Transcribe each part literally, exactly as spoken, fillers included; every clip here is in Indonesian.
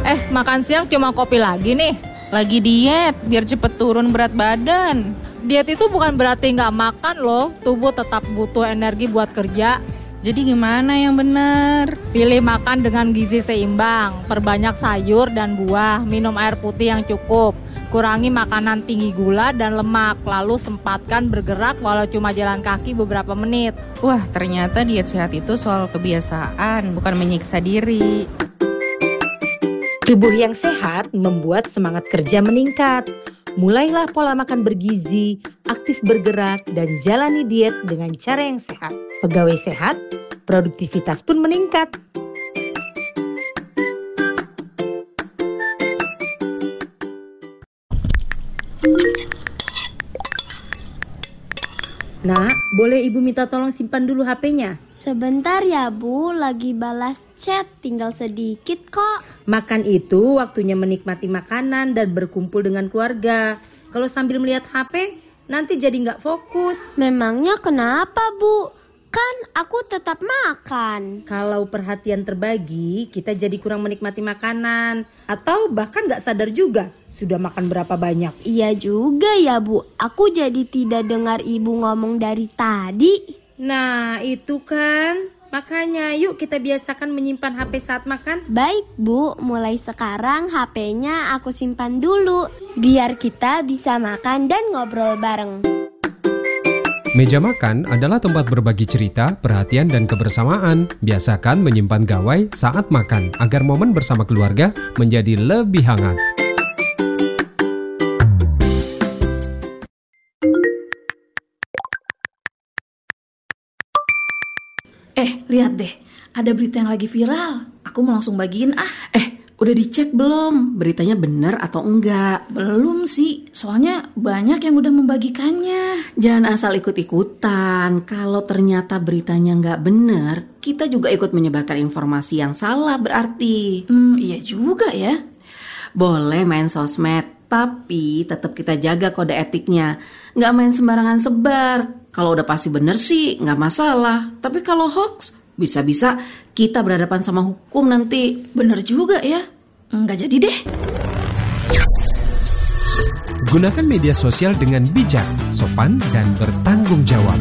Eh, makan siang cuma kopi lagi nih. Lagi diet, biar cepet turun berat badan. Diet itu bukan berarti nggak makan loh. Tubuh tetap butuh energi buat kerja. Jadi gimana yang benar? Pilih makan dengan gizi seimbang. Perbanyak sayur dan buah. Minum air putih yang cukup. Kurangi makanan tinggi gula dan lemak. Lalu sempatkan bergerak walau cuma jalan kaki beberapa menit. Wah, ternyata diet sehat itu soal kebiasaan, bukan menyiksa diri. Tubuh yang sehat membuat semangat kerja meningkat. Mulailah pola makan bergizi, aktif bergerak, dan jalani diet dengan cara yang sehat. Pegawai sehat, produktivitas pun meningkat. Nak, boleh ibu minta tolong simpan dulu H P-nya? Sebentar ya Bu, lagi balas chat, tinggal sedikit kok. Makan itu waktunya menikmati makanan dan berkumpul dengan keluarga. Kalau sambil melihat H P, nanti jadi nggak fokus. Memangnya kenapa Bu? Kan aku tetap makan. Kalau perhatian terbagi, kita jadi kurang menikmati makanan. Atau bahkan nggak sadar juga sudah makan berapa banyak. Iya juga ya Bu, aku jadi tidak dengar ibu ngomong dari tadi. Nah itu kan, makanya yuk kita biasakan menyimpan H P saat makan. Baik Bu, mulai sekarang H P-nya aku simpan dulu, biar kita bisa makan dan ngobrol bareng. Meja makan adalah tempat berbagi cerita, perhatian, dan kebersamaan. Biasakan menyimpan gawai saat makan, agar momen bersama keluarga menjadi lebih hangat. Eh, lihat deh, ada berita yang lagi viral. Aku mau langsung bagiin ah. Eh, udah dicek belum? Beritanya benar atau enggak? Belum sih, soalnya banyak yang udah membagikannya. Jangan asal ikut-ikutan. Kalau ternyata beritanya enggak benar, kita juga ikut menyebarkan informasi yang salah berarti. Hmm, iya juga ya. Boleh main sosmed, tapi tetap kita jaga kode etiknya. Nggak main sembarangan sebar. Kalau udah pasti bener sih nggak masalah. Tapi kalau hoax, bisa-bisa kita berhadapan sama hukum nanti. Bener juga ya. Nggak jadi deh. Gunakan media sosial dengan bijak, sopan, dan bertanggung jawab.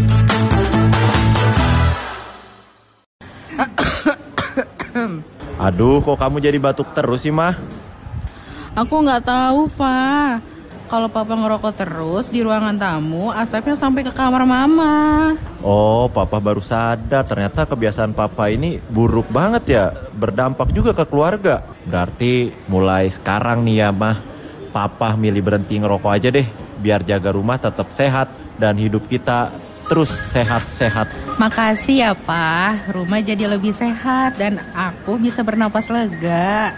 Aduh, kok kamu jadi batuk terus sih, Mah? Aku nggak tahu, Pak. Kalau Papa ngerokok terus di ruangan tamu, asapnya sampai ke kamar Mama. Oh, Papa baru sadar ternyata kebiasaan Papa ini buruk banget ya. Berdampak juga ke keluarga. Berarti mulai sekarang nih ya, Mah, Papa milih berhenti ngerokok aja deh. Biar jaga rumah tetap sehat dan hidup kita terus sehat-sehat. Makasih ya, Pak. Rumah jadi lebih sehat dan aku bisa bernapas lega.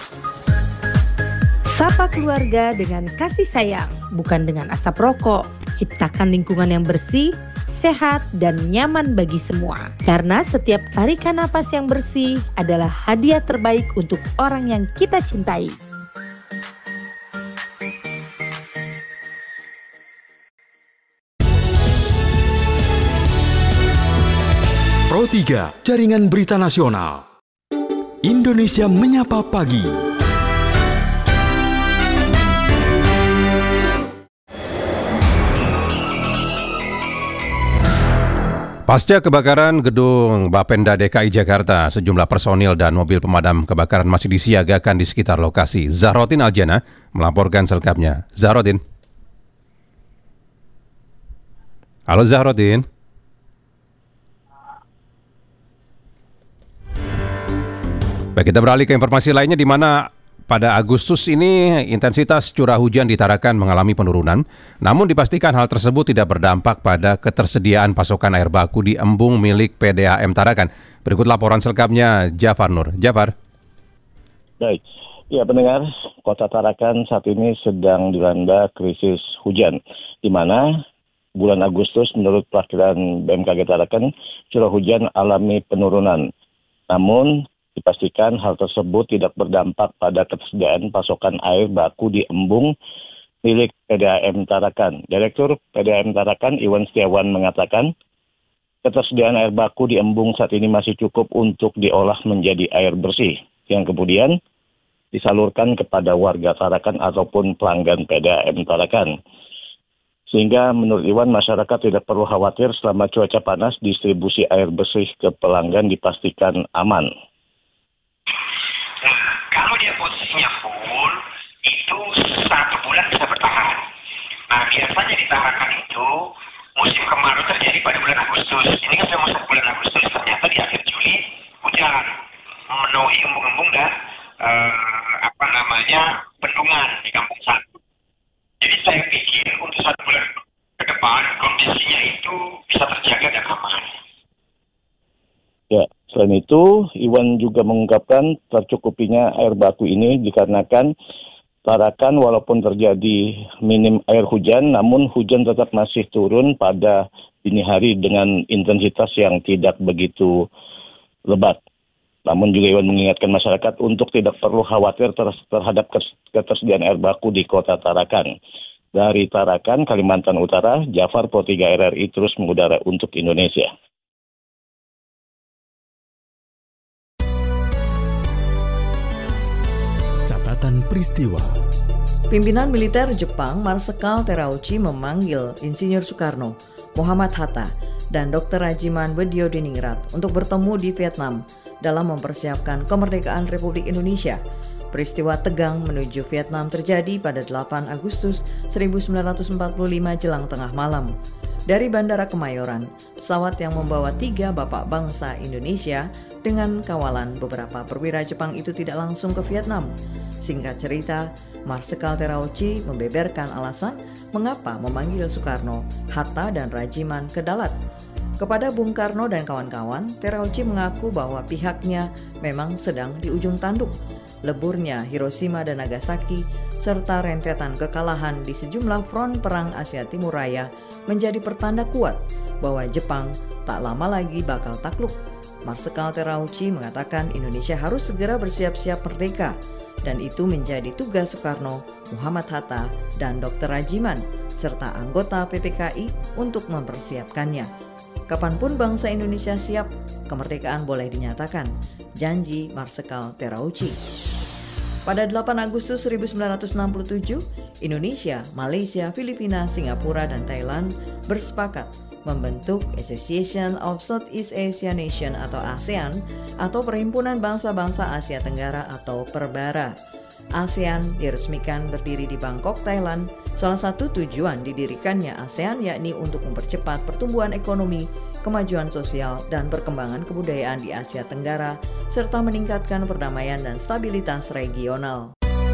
Sapa keluarga dengan kasih sayang, bukan dengan asap rokok. Ciptakan lingkungan yang bersih, sehat, dan nyaman bagi semua. Karena setiap tarikan napas yang bersih adalah hadiah terbaik untuk orang yang kita cintai. Pro tiga, Jaringan Berita Nasional. Indonesia Menyapa Pagi. Pasca kebakaran gedung Bapenda D K I Jakarta, sejumlah personil dan mobil pemadam kebakaran masih disiagakan di sekitar lokasi. Zahrotin Aljana melaporkan selengkapnya. Zahrotin. Halo Zahrotin. Baik, kita beralih ke informasi lainnya di mana pada Agustus ini intensitas curah hujan di Tarakan mengalami penurunan, namun dipastikan hal tersebut tidak berdampak pada ketersediaan pasokan air baku di embung milik P D A M Tarakan. Berikut laporan selengkapnya Jafar Nur. Jafar. Baik, ya pendengar, Kota Tarakan saat ini sedang dilanda krisis hujan, di mana bulan Agustus menurut perkiraan B M K G Tarakan curah hujan alami penurunan. Namun dipastikan hal tersebut tidak berdampak pada ketersediaan pasokan air baku di embung milik P D A M Tarakan. Direktur P D A M Tarakan Iwan Setiawan mengatakan ketersediaan air baku di embung saat ini masih cukup untuk diolah menjadi air bersih, yang kemudian disalurkan kepada warga Tarakan ataupun pelanggan P D A M Tarakan. Sehingga menurut Iwan, masyarakat tidak perlu khawatir selama cuaca panas, distribusi air bersih ke pelanggan dipastikan aman. Nah, kalau dia posisinya full, itu satu bulan bisa bertahan. Nah, biasanya di Tarakan itu, musim kemarau terjadi pada bulan Agustus. Ini kan sudah masuk bulan Agustus, ternyata di akhir Juli hujan memenuhi embung-embung dan eh, apa namanya bendungan di Kampung Satu. Jadi saya pikir untuk satu bulan ke depan kondisinya itu bisa terjaga dan aman. Ya, selain itu, Iwan juga mengungkapkan tercukupinya air baku ini dikarenakan Tarakan walaupun terjadi minim air hujan, namun hujan tetap masih turun pada dini hari dengan intensitas yang tidak begitu lebat. Namun juga Iwan mengingatkan masyarakat untuk tidak perlu khawatir ter- terhadap ketersediaan air baku di kota Tarakan. Dari Tarakan, Kalimantan Utara, Jafar Pro tiga R R I terus mengudara untuk Indonesia. Catatan peristiwa. Pimpinan militer Jepang Marsekal Terauchi memanggil Insinyur Soekarno, Muhammad Hatta, dan dokter Rajiman Weddiodiningrat untuk bertemu di Vietnam dalam mempersiapkan kemerdekaan Republik Indonesia. Peristiwa tegang menuju Vietnam terjadi pada delapan Agustus seribu sembilan ratus empat puluh lima jelang tengah malam. Dari Bandara Kemayoran, pesawat yang membawa tiga bapak bangsa Indonesia dengan kawalan beberapa perwira Jepang itu tidak langsung ke Vietnam. Singkat cerita, Marsekal Terauchi membeberkan alasan mengapa memanggil Soekarno, Hatta, dan Rajiman ke Dalat. Kepada Bung Karno dan kawan-kawan, Terauchi mengaku bahwa pihaknya memang sedang di ujung tanduk. Leburnya Hiroshima dan Nagasaki serta rentetan kekalahan di sejumlah front perang Asia Timur Raya menjadi pertanda kuat bahwa Jepang tak lama lagi bakal takluk. Marsekal Terauchi mengatakan Indonesia harus segera bersiap-siap merdeka, dan itu menjadi tugas Soekarno, Muhammad Hatta, dan dokter Rajiman, serta anggota P P K I untuk mempersiapkannya. Kapanpun bangsa Indonesia siap, kemerdekaan boleh dinyatakan, janji Marsekal Terauchi. Pada delapan Agustus seribu sembilan ratus enam puluh tujuh, Indonesia, Malaysia, Filipina, Singapura, dan Thailand bersepakat membentuk Association of Southeast Asia Nation atau ASEAN atau Perhimpunan Bangsa-Bangsa Asia Tenggara atau Perbara. ASEAN diresmikan berdiri di Bangkok, Thailand. Salah satu tujuan didirikannya ASEAN yakni untuk mempercepat pertumbuhan ekonomi, kemajuan sosial, dan perkembangan kebudayaan di Asia Tenggara, serta meningkatkan perdamaian dan stabilitas regional.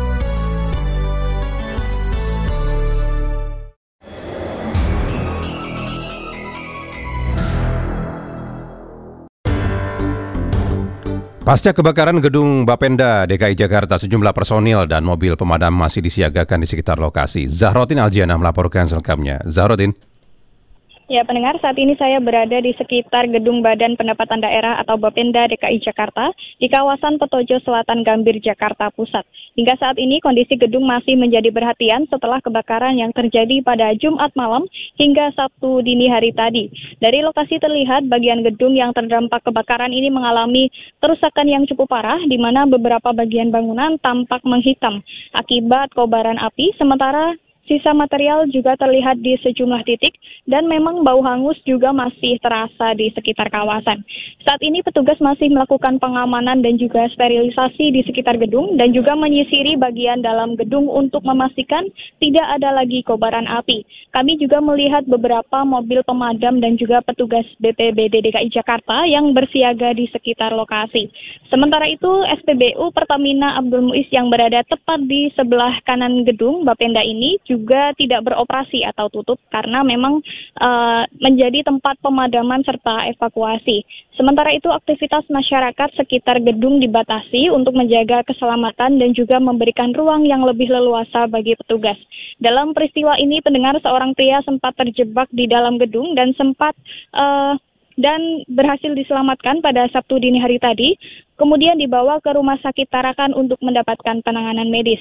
Pasca kebakaran gedung Bapenda D K I Jakarta, sejumlah personil dan mobil pemadam masih disiagakan di sekitar lokasi. Zahrotin Aljiana melaporkan selengkapnya. Zahrotin. Ya, pendengar, saat ini saya berada di sekitar Gedung Badan Pendapatan Daerah atau Bapenda D K I Jakarta di kawasan Petojo Selatan Gambir, Jakarta Pusat. Hingga saat ini kondisi gedung masih menjadi perhatian setelah kebakaran yang terjadi pada Jumat malam hingga Sabtu dini hari tadi. Dari lokasi terlihat bagian gedung yang terdampak kebakaran ini mengalami kerusakan yang cukup parah, di mana beberapa bagian bangunan tampak menghitam akibat kobaran api, sementara sisa material juga terlihat di sejumlah titik dan memang bau hangus juga masih terasa di sekitar kawasan. Saat ini petugas masih melakukan pengamanan dan juga sterilisasi di sekitar gedung dan juga menyisiri bagian dalam gedung untuk memastikan tidak ada lagi kobaran api. Kami juga melihat beberapa mobil pemadam dan juga petugas B P B D D K I Jakarta yang bersiaga di sekitar lokasi. Sementara itu, S P B U Pertamina Abdul Muiz yang berada tepat di sebelah kanan gedung Bapenda ini juga tidak beroperasi atau tutup karena memang uh, menjadi tempat pemadaman serta evakuasi. Sementara itu, aktivitas masyarakat sekitar gedung dibatasi untuk menjaga keselamatan dan juga memberikan ruang yang lebih leluasa bagi petugas. Dalam peristiwa ini, pendengar, seorang pria sempat terjebak di dalam gedung dan sempat uh, dan berhasil diselamatkan pada Sabtu dini hari tadi, kemudian dibawa ke Rumah Sakit Tarakan untuk mendapatkan penanganan medis.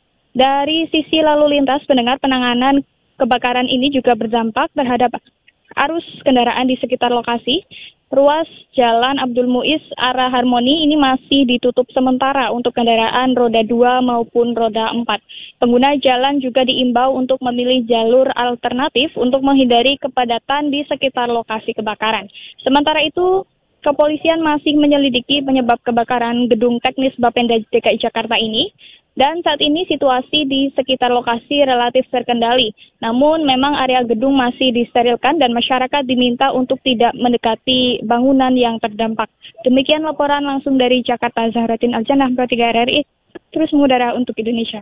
Dari sisi lalu lintas, pendengar, penanganan kebakaran ini juga berdampak terhadap arus kendaraan di sekitar lokasi. Ruas Jalan Abdul Muiz arah Harmoni ini masih ditutup sementara untuk kendaraan roda dua maupun roda empat. Pengguna jalan juga diimbau untuk memilih jalur alternatif untuk menghindari kepadatan di sekitar lokasi kebakaran. Sementara itu, kepolisian masih menyelidiki penyebab kebakaran gedung teknis Bapenda D K I Jakarta ini. Dan saat ini situasi di sekitar lokasi relatif terkendali. Namun memang area gedung masih disterilkan dan masyarakat diminta untuk tidak mendekati bangunan yang terdampak. Demikian laporan langsung dari Jakarta, Zahratin Aljannah, Pro tiga R R I, terus mengudara untuk Indonesia.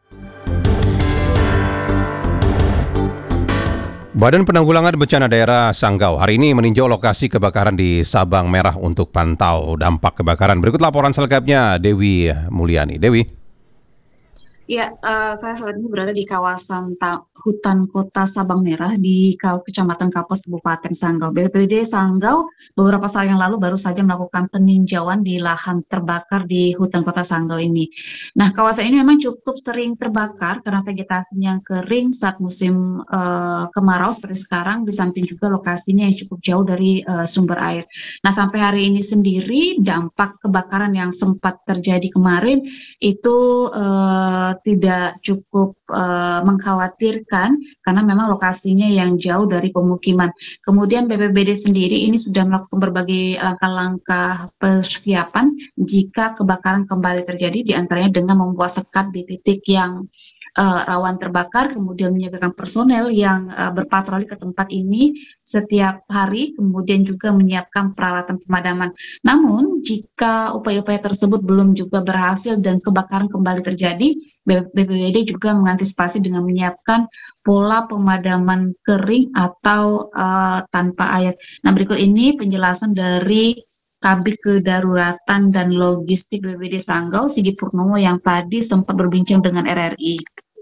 Badan Penanggulangan Bencana Daerah Sanggau hari ini meninjau lokasi kebakaran di Sabang Merah untuk pantau dampak kebakaran. Berikut laporan selengkapnya Dewi Mulyani. Dewi. Ya, uh, saya saat ini berada di kawasan ta- hutan kota Sabang Merah di Ka- Kecamatan Kapos, Kabupaten Sanggau. B P B D Sanggau beberapa saat yang lalu baru saja melakukan peninjauan di lahan terbakar di hutan kota Sanggau ini. Nah, kawasan ini memang cukup sering terbakar karena vegetasinya yang kering saat musim uh, kemarau seperti sekarang, di samping juga lokasinya yang cukup jauh dari uh, sumber air. Nah, sampai hari ini sendiri dampak kebakaran yang sempat terjadi kemarin itu uh, tidak cukup uh, mengkhawatirkan karena memang lokasinya yang jauh dari pemukiman. Kemudian B P B D sendiri ini sudah melakukan berbagai langkah-langkah persiapan jika kebakaran kembali terjadi, diantaranya dengan membuat sekat di titik yang uh, rawan terbakar, kemudian menyiagakan personel yang uh, berpatroli ke tempat ini setiap hari, kemudian juga menyiapkan peralatan pemadaman. Namun, jika upaya-upaya tersebut belum juga berhasil dan kebakaran kembali terjadi, B P B D juga mengantisipasi dengan menyiapkan pola pemadaman kering atau uh, tanpa air. Nah, berikut ini penjelasan dari Kabid Kedaruratan dan Logistik B P B D Sanggau, Sigit Purnomo, yang tadi sempat berbincang dengan R R I.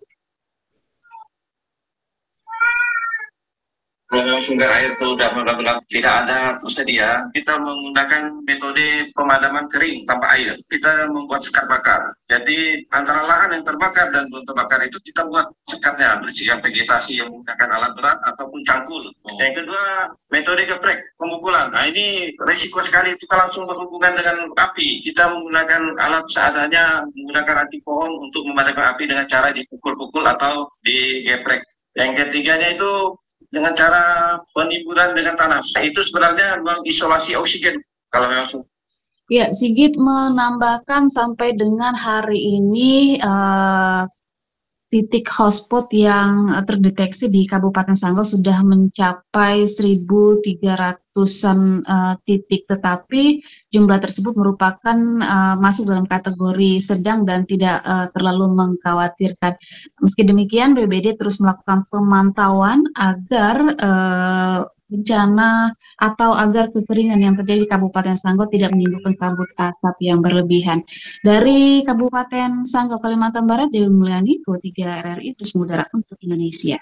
Kalau sumber air itu sudah benar-benar tidak ada tersedia, kita menggunakan metode pemadaman kering tanpa air. Kita membuat sekat bakar. Jadi antara lahan yang terbakar dan belum terbakar itu kita buat sekatnya, bersihkan vegetasi yang menggunakan alat berat ataupun cangkul. Oh. Yang kedua, metode geprek, pemukulan. Nah, ini risiko sekali kita langsung berhubungan dengan api. Kita menggunakan alat seadanya, menggunakan anti pohon untuk memadamkan api dengan cara dipukul-pukul atau digeprek. Yang ketiganya itu dengan cara peniburan dengan tanah. Itu sebenarnya mengisolasi oksigen kalau langsung. Ya, Sigit menambahkan sampai dengan hari ini uh, titik hotspot yang terdeteksi di Kabupaten Sanggau sudah mencapai seribu tiga ratusan uh, titik, tetapi jumlah tersebut merupakan uh, masuk dalam kategori sedang dan tidak uh, terlalu mengkhawatirkan. Meski demikian, B P B D terus melakukan pemantauan agar uh, bencana atau agar kekeringan yang terjadi di Kabupaten Sanggau tidak menimbulkan kabut asap yang berlebihan. Dari Kabupaten Sanggau, Kalimantan Barat, Dewi Mulyani, Pro tiga R R I, terus mengudara untuk Indonesia.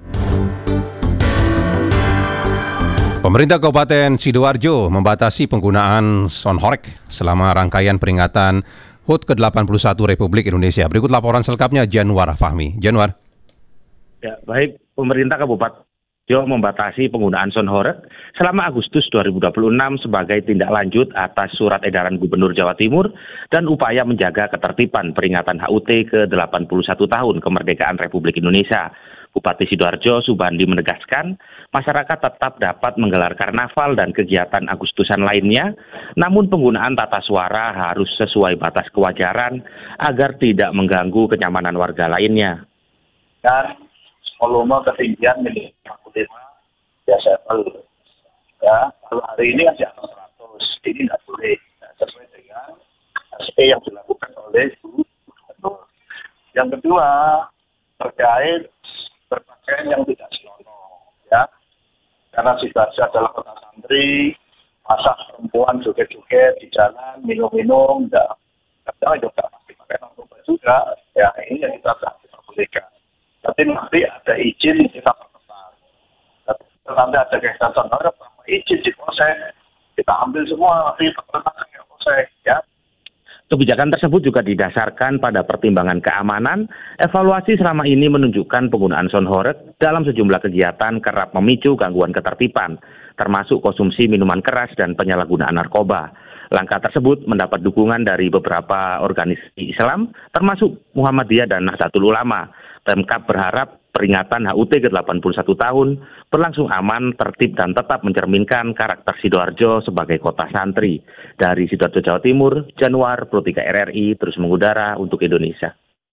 Pemerintah Kabupaten Sidoarjo membatasi penggunaan soundhoreg selama rangkaian peringatan H U T ke delapan puluh satu Republik Indonesia. Berikut laporan selengkapnya Januar Fahmi. Januar. Ya, baik, pemerintah Kabupaten Sidoarjo membatasi penggunaan soundhoreg selama Agustus dua ribu dua puluh enam sebagai tindak lanjut atas surat edaran Gubernur Jawa Timur dan upaya menjaga ketertiban peringatan H U T ke delapan puluh satu tahun kemerdekaan Republik Indonesia. Bupati Sidoarjo Subandi menegaskan masyarakat tetap dapat menggelar karnaval dan kegiatan Agustusan lainnya, namun penggunaan tata suara harus sesuai batas kewajaran agar tidak mengganggu kenyamanan warga lainnya. Dan volume ketinggian minimal empat puluh lima desibel. Ya, kalau hari ini kan di atas seratus, ini tidak boleh. Nah, sesuai dengan S P yang dilakukan oleh Gubernur. Yang kedua, terkait berpakaian yang tidak senonoh, ya. Karena Sidoarjo adalah kota santri, masa perempuan joget-joget di jalan, minum-minum, tidak, kadang juga pasti pakai narkoba juga, ya ini yang kita tidak bolehkan. Tapi nanti ada izin kita perketat. Nanti ada kegiatan harap izin di proses, kita ambil semua nanti perketat proses, ya. Kebijakan tersebut juga didasarkan pada pertimbangan keamanan. Evaluasi selama ini menunjukkan penggunaan sound horeg dalam sejumlah kegiatan kerap memicu gangguan ketertiban, termasuk konsumsi minuman keras dan penyalahgunaan narkoba. Langkah tersebut mendapat dukungan dari beberapa organisasi Islam, termasuk Muhammadiyah dan Nahdlatul Ulama. Pemkab berharap peringatan H U T ke delapan puluh satu tahun berlangsung aman, tertib, dan tetap mencerminkan karakter Sidoarjo sebagai kota santri. Dari Sidoarjo, Jawa Timur, Januar, Pro tiga R R I terus mengudara untuk Indonesia.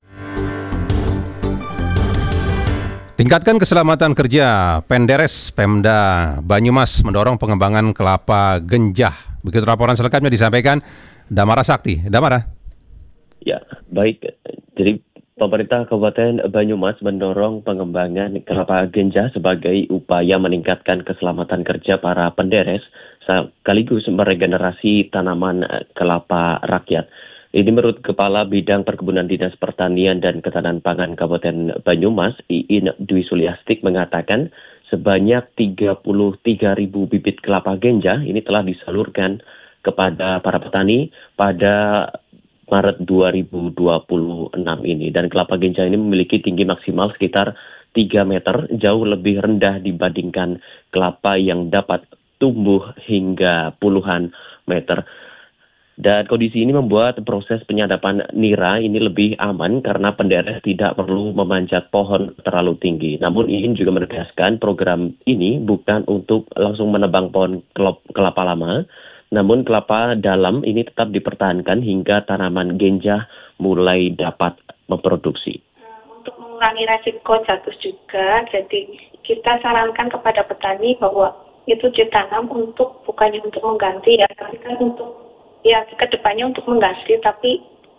Tingkatkan keselamatan kerja, Penderes Pemda Banyumas mendorong pengembangan kelapa genjah. Begitu laporan selengkapnya disampaikan Damara Sakti. Damara. Ya, baik. Jadi pemerintah Kabupaten Banyumas mendorong pengembangan kelapa genjah sebagai upaya meningkatkan keselamatan kerja para penderes sekaligus meregenerasi tanaman kelapa rakyat. Ini menurut Kepala Bidang Perkebunan Dinas Pertanian dan Ketahanan Pangan Kabupaten Banyumas, Iin Dwi Suliastik mengatakan sebanyak tiga puluh tiga ribu bibit kelapa genjah ini telah disalurkan kepada para petani pada Maret dua ribu dua puluh enam ini. Dan kelapa genjah ini memiliki tinggi maksimal sekitar tiga meter, jauh lebih rendah dibandingkan kelapa yang dapat tumbuh hingga puluhan meter. Dan kondisi ini membuat proses penyadapan nira ini lebih aman karena penderes tidak perlu memanjat pohon terlalu tinggi. Namun Iin juga menegaskan program ini bukan untuk langsung menebang pohon kelapa lama, namun kelapa dalam ini tetap dipertahankan hingga tanaman genjah mulai dapat memproduksi. Untuk mengurangi resiko jatuh juga, jadi kita sarankan kepada petani bahwa itu ditanam untuk bukannya untuk mengganti ya, tapi kan untuk ya kedepannya untuk mengganti, tapi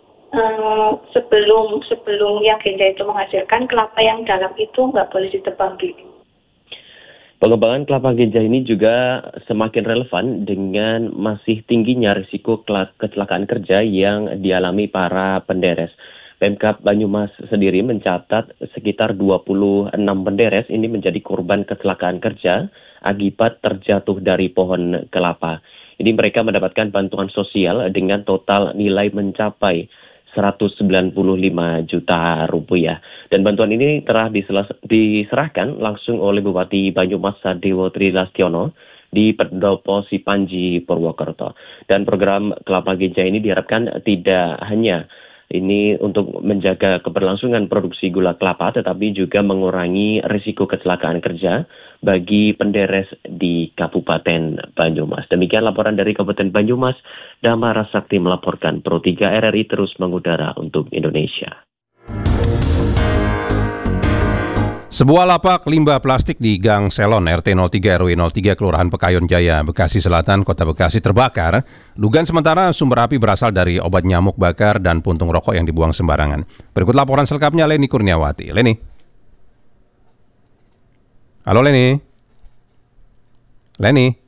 um, sebelum sebelum yang genjah itu menghasilkan kelapa yang dalam itu nggak boleh ditebang dulu. Pengembangan kelapa genjah ini juga semakin relevan dengan masih tingginya risiko kecelakaan kerja yang dialami para penderes. Pemkab Banyumas sendiri mencatat sekitar dua puluh enam penderes ini menjadi korban kecelakaan kerja akibat terjatuh dari pohon kelapa. Ini mereka mendapatkan bantuan sosial dengan total nilai mencapai seratus sembilan puluh lima juta rupiah. Dan bantuan ini telah diserahkan langsung oleh Bupati Banyumas Sadewo Trilastiono di Pendopo Sipanji Purwokerto. Dan program kelapa genjah ini diharapkan tidak hanya ini untuk menjaga keberlangsungan produksi gula kelapa, tetapi juga mengurangi risiko kecelakaan kerja bagi penderes di Kabupaten Banyumas. Demikian laporan dari Kabupaten Banyumas, Damara Sakti melaporkan. Pro tiga R R I terus mengudara untuk Indonesia. Sebuah lapak limbah plastik di Gang Selon R T nol tiga R W nol tiga Kelurahan Pekayon Jaya, Bekasi Selatan, Kota Bekasi terbakar. Dugaan sementara sumber api berasal dari obat nyamuk bakar dan puntung rokok yang dibuang sembarangan. Berikut laporan selengkapnya Leni Kurniawati. Leni. Halo Leni. Leni.